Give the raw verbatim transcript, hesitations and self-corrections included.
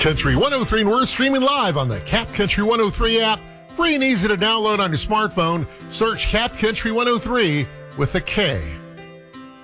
Country one oh three, and we're streaming live on the Cat Country one oh three app. Free and easy to download on your smartphone. Search Cat Country one oh three with a K.